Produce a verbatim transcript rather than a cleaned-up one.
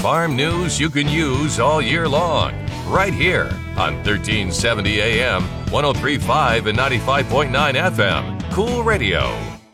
farm news you can use all year long, right here on thirteen seventy A M, one oh three point five and ninety-five point nine F M. Cool Radio.